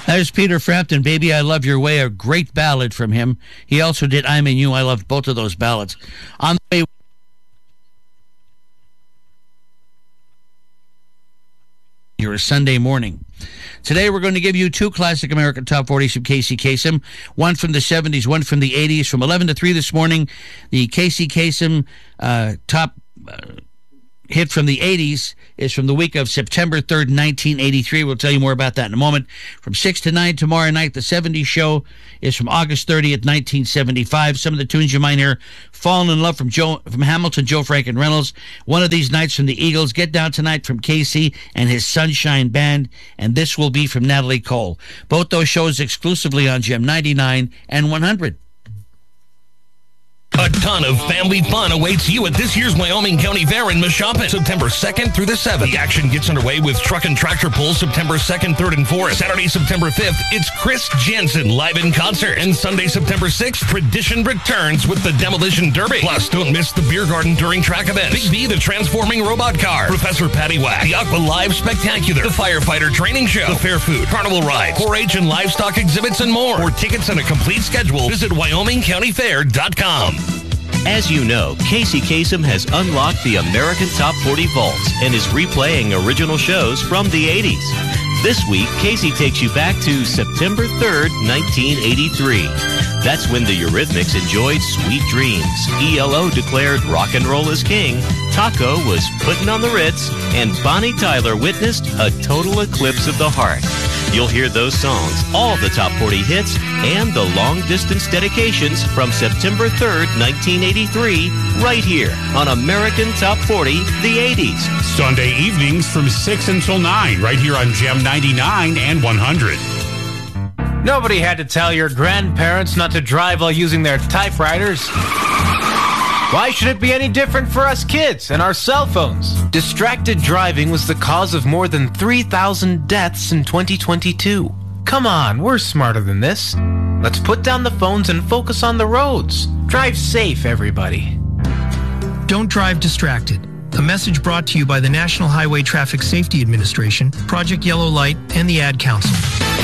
There's Peter Frampton, Baby I Love Your Way, a great ballad from him. He also did I'm in You. I loved both of those ballads. On the way, your Sunday morning. Today we're going to give you two classic American Top 40s from Casey Kasem, one from the 70s, one from the 80s. From 11 to 3 this morning, the Casey Kasem top hit from the 80s is from the week of September 3rd, 1983. We'll tell you more about that in a moment. From 6 to 9 tomorrow night, the 70s show is from August 30th, 1975. Some of the tunes you might hear: Fallen in Love from Hamilton, Joe Frank and Reynolds. One of These Nights from the Eagles. Get Down Tonight from Casey and his Sunshine Band. And This Will Be from Natalie Cole. Both those shows exclusively on Gem 99 and 100. A ton of family fun awaits you at this year's Wyoming County Fair in Mashopin, September 2nd through the 7th. The action gets underway with truck and tractor pulls September 2nd, 3rd, and 4th. Saturday, September 5th, it's Chris Jensen live in concert. And Sunday, September 6th, Tradition returns with the Demolition Derby. Plus, don't miss the beer garden during track events. Big B, the Transforming Robot Car, Professor Patty Whack, the Aqua Live Spectacular, the Firefighter Training Show, the Fair Food, Carnival Rides, 4-H and livestock exhibits, and more. For tickets and a complete schedule, visit WyomingCountyFair.com. As you know, Casey Kasem has unlocked the American Top 40 vaults and is replaying original shows from the 80s. This week, Casey takes you back to September 3rd, 1983. That's when the Eurythmics enjoyed Sweet Dreams, ELO declared rock and roll is king, Taco was putting on the Ritz, and Bonnie Tyler witnessed a total eclipse of the heart. You'll hear those songs, all the top 40 hits, and the long-distance dedications from September 3rd, 1983, right here on American Top 40, the 80s. Sunday evenings from 6 until 9, right here on Gem 99 and 100. Nobody had to tell your grandparents not to drive while using their typewriters. Why should it be any different for us kids and our cell phones? Distracted driving was the cause of more than 3,000 deaths in 2022. Come on, we're smarter than this. Let's put down the phones and focus on the roads. Drive safe, everybody. Don't drive distracted. A message brought to you by the National Highway Traffic Safety Administration, Project Yellow Light, and the Ad Council.